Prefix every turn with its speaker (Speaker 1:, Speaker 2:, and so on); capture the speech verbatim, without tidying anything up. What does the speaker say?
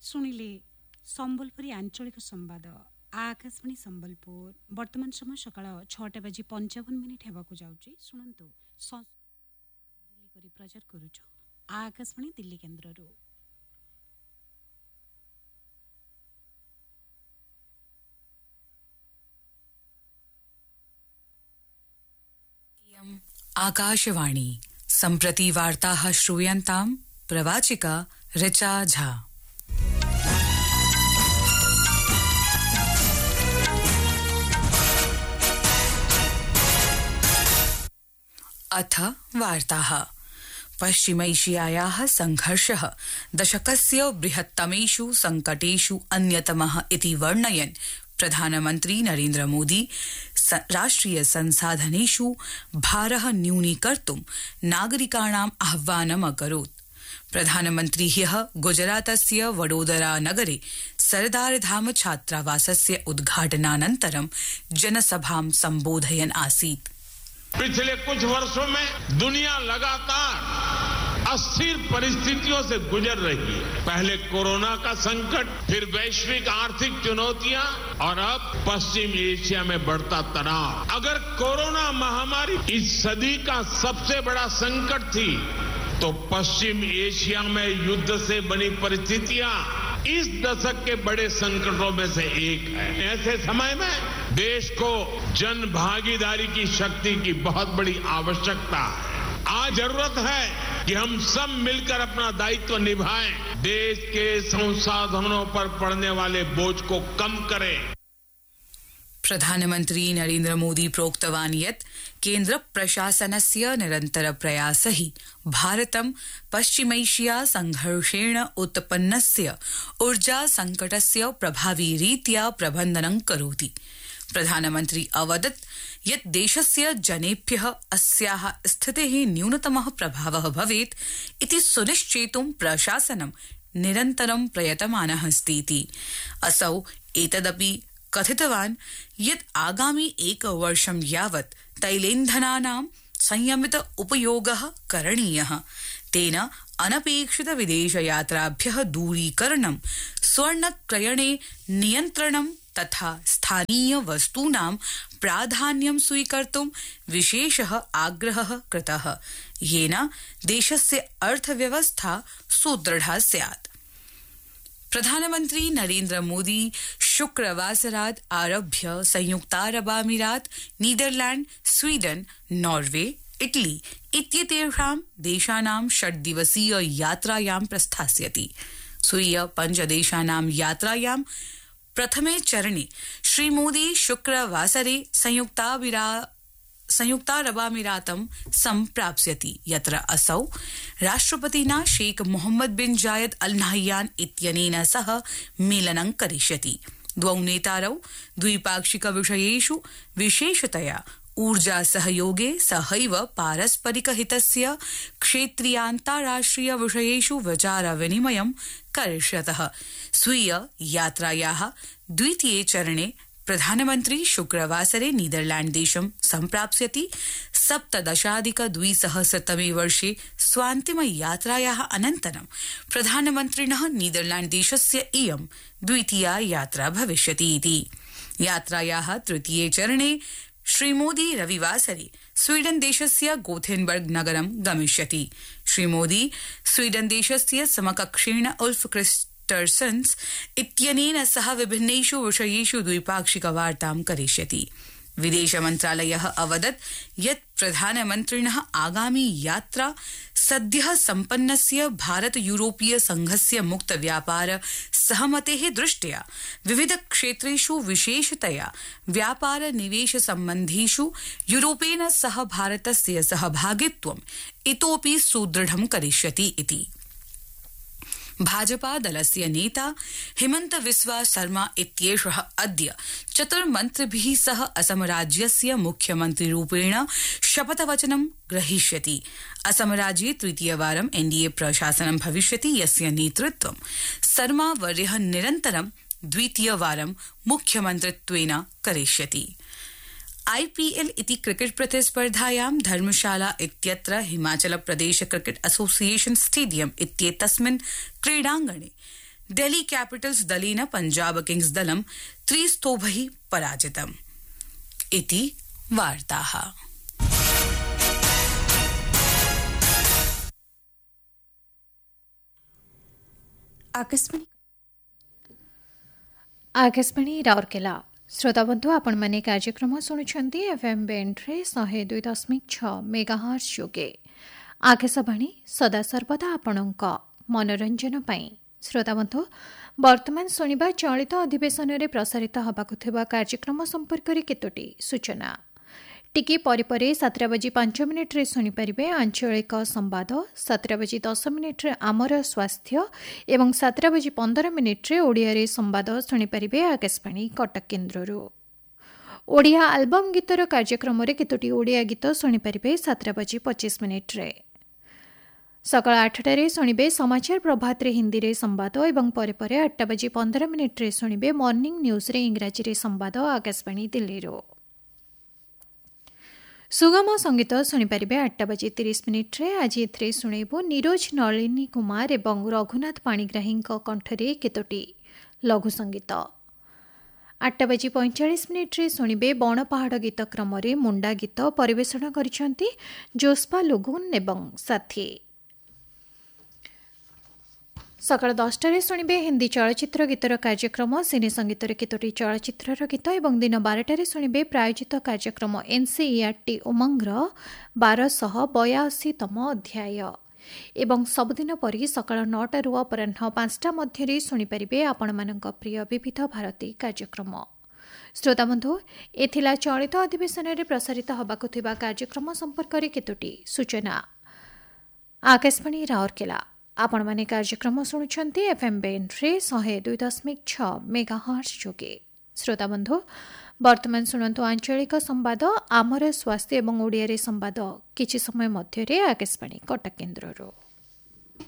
Speaker 1: ଶୁଣିଲେ ସମ୍ବଲପୁରୀ ଆଞ୍ଚଳିକ ସମ୍ବାଦ ଆକାଶବାଣୀ ସମ୍ବଲପୁର। ବର୍ତ୍ତମାନ ସମୟ ସକାଳ ଛଅଟା ବାଜି ପଞ୍ଚାବନ ମିନିଟ୍ ହେବାକୁ ଯାଉଛି। ଶୁଣନ୍ତୁ କରି ପ୍ରଚାର କରୁଛୁ ଆକାଶବାଣୀ ଦିଲ୍ଲୀ କେନ୍ଦ୍ରରୁ।
Speaker 2: आकाशवाणी सम्प्रति वार्ताः श्रूयन्ताम् प्रवाचिका ऋचा झा। अथ वार्ताः। पश्चिमैशियायाः संघर्षः दशकस्य बृहत्तमेषु संकटेषु अन्यतमः इति वर्णयन् प्रधानमन्त्री नरेन्द्र मोदी राष्ट्रिय संसाधनेषु भारः न्यूनीकर्तुं नागरिकाणाम् आह्वानम् अकरोत्। प्रधानमन्त्री ह्यः गुजरातस्य वडोदरा नगरे सरदारधाम छात्रावासस्य उद्घाटनानन्तरं जनसभां सम्बोधयन् आसीत्।
Speaker 3: पिछले कुछ वर्षों में दुनिया लगातार अस्थिर परिस्थितियों से गुजर रही है। पहले कोरोना का संकट, फिर वैश्विक आर्थिक चुनौतियां और अब पश्चिम एशिया में बढ़ता तनाव। अगर कोरोना महामारी इस सदी का सबसे बड़ा संकट थी, तो पश्चिम एशिया में युद्ध से बनी परिस्थितियां इस दशक के बड़े संकटों में से एक है। ऐसे समय में देश को जन भागीदारी की शक्ति की बहुत बड़ी आवश्यकता है। आज जरूरत है कि हम सब मिलकर अपना दायित्व निभाएं, देश के संसाधनों पर पड़ने वाले बोझ को कम करें।
Speaker 2: प्रधानमन्त्री नरेन्द्र मोदी प्रोक्तवान् यत् केन्द्र प्रशासनस्य निरन्तर प्रयासैः भारतं पश्चिमैशिया संघर्षेण उत्पन्नस्य ऊर्जा संकटस्य प्रभावी रीत्या प्रबन्धनं करोति। प्रधानमन्त्री अवदत् यत् देशस्य जनेभ्यः अस्याः स्थितेः न्यूनतमः प्रभावः भवेत् इति सुनिश्चेतुं प्रशासनं निरन्तरं प्रयतमानः अस्तीति। असौ एतदपि कथितवान् यत् आगामि एकवर्षं यावत् तैलेन्धनानां संयमित उपयोगः करणीयः। तेन अनपेक्षित विदेशयात्राभ्यः दूरीकरणं, स्वर्णक्रयणे नियन्त्रणं तथा स्थानीय वस्तूनां प्राधान्यं स्वीकर्तुं विशेषः आग्रहः कृतः, येन देशस्य अर्थव्यवस्था सुदृढा स्यात्। प्रधानमन्त्री नरेन्द्र मोदी शुक्रवासरात् आरभ्य संयुक्तारबामीरात, नीदरलैंड, स्वीडन, नॉर्वे, इटली इत्येतेषां देशानां षड्दिवसीय यात्रायां प्रस्थास्यति। स्वीय पञ्चदेशानां यात्रायां प्रथमे चरणे श्रीमोदी शुक्रवासरे संयुक्ताबिरा संयुक्तारबामीरातं सम्प्राप्स्यति, यत्र असौ राष्ट्रपतिना शेख मोहम्मद बिन जायद अल नाह्यान इत्यनेन सह मेलनं करिष्यति। द्वौ नेतारौ द्विपाक्षिक विषयेषु विशेषतया ऊर्जा सहयोगे सहैव पारस्परिक हितस्य क्षेत्रीयान्ताराष्ट्रिय विषयेषु विचार विनिमयं करिष्यतः। स्वीय यात्रायाः द्वितीये चरणे प्रधानमन्त्री शुक्रवासरे नीदरलैंड देशं सम्प्राप्स्यति। सप्तदशाधिक द्विसहस्रतमे वर्षे स्वान्तिम यात्रायाः अनन्तरं प्रधानमन्त्रिणः नीदरलैंड देशस्य इयं द्वितीया यात्रा भविष्यति इति। यात्रायाः तृतीये चरणे श्रीमोदी रविवासरे स्वीडन देशस्य गोथेनबर्ग नगरं गमिष्यति। श्रीमोदी स्वीडन देशस्य समकक्षेण उल्फ क्रिस्टर्सन्स इत्यनेन सह विभिन्नेषु विषयेषु द्विपाक्षिक वार्तां करिष्यति। विदेश मन्त्रालयः अवदत् यत् प्रधानमन्त्रिणः आगामी यात्रा सद्यः सम्पन्नस्य भारत यूरोपीय संघस्य मुक्त व्यापार सहमतेः दृष्ट्या विविध क्षेत्रेषु विशेषतया व्यापार निवेश सम्बन्धेषु यूरोपेन सह भारतस्य सहभागित्वम् इतोपि सुदृढं करिष्यति इति। भाजपा दलस्य नेता हिमंत बिस्वा शर्मा इत्येषः अद्य चतुर्मन्त्रिभिः सह असम राज्यस्य मुख्यमन्त्रिरूपेण शपथवचनं ग्रहीष्यति। असम राज्ये तृतीयवारं एनडीए प्रशासनं भविष्यति, यस्य नेतृत्वं शर्मा वर्यः निरन्तरं द्वितीयवारं मुख्यमन्त्रित्वेन करिष्यति। आईपीएल इति क्रिकेट प्रतिस्पर्धायां धर्मशाला इत्यत्र Himachal Pradesh cricket association stadium इत्येतस्मिन् क्रीडाङ्गणे डेल्ही कैपिटल्स दलेन पंजाब किंग्स दलं त्रिस्तोभैः पराजितम्। इति वार्ताः।
Speaker 4: आकाशवाणी आकाशवाणी राउरकेला श्रोता बंधु आपण माने कार्यक्रम शुणुछंती एफएम बैंड्रे शहे दुई दशमिक छ मेगाहर्ट्ज जोगे। आकाशवाणी सदा सर्वदा आपणक मनोरंजन पाई। श्रोता बंधु वर्तमान शुणिबा चलित अधिवेशन में प्रसारित होबाकु थिबा कार्यक्रम संपर्क में केतोटी सूचना। टिकी परिपरे सातटा बजी पांच मिनिट रे सुनी परिबे आंचलिक संवाद, सातटा बजी दस मिनिट रे आमर स्वास्थ्य एवं सातटा बजी पंद्रह मिनिट रे ओडिया रे संवाद सुनी परिबे आकाशवाणी कटक केन्द्ररू। ओडिया आल्बम गीतर कार्यक्रम रे केतोटी ओडिया गीत सुनी परिबे सातटा बजी पच्चीस मिनिट रे। सकाळ आठटारे शुणिबे समाचार प्रभात रे हिंदी रे संवाद एवं परे परे आठटा बजी पंद्रह मिनिट रे शुणिबे मॉर्निंग न्यूज रे इंग्राजी रे संवाद आकाशवाणी दिल्ली रो। सुगम संगीत शुणिपारे आठटा बजी तीस मिनिट रे। आज एथरे शुणेबु नीरज नलिनी कुमार एवं रघुनाथ पाणिग्राही कंठरे केतोटी लघु संगीत। आठटा बजी पैंचाश मिनिट रे शुणिबे बणपहाड़ गीत क्रम रे मुंडा गीत परिवेषण करिसेंती जोस्पा लुगुन एवं साथी। सकाळ दसटारे शुणिबे हिंदी चलचित्र गीतर कार्यक्रम सिने संगीत केतोटी चलचित्र गीत एवं दिन बारटारे शुणिबे प्रायोजित कार्यक्रम एनसीईआरटी उमंगर बारश बयाशीतम अध्याय एवं सबुदिन परी सकाळ नौटारू अपराह्न पांचटा मध्य शुणिपारे आपण मानक प्रिय विविध भारती कार्यक्रम। श्रोता बंधु एथिला चलित अधिवेशन में प्रसारित होबाकु थिबा कार्यक्रम संपर्क में केतोटी सूचना। आकाशवाणी राउरकेला आपण माने कार्यक्रम शुणुछंती एफएम बैंड्रे शहे दुई दशमिक छ मेगाहर्ट्ज जोगे। श्रोता बंधु वर्तमान शुणु आंचलिक संवाद आमर स्वास्थ्य एवं ओडिया रे संवाद किछि समय मध्य आकाशवाणी कटक केन्द्ररू।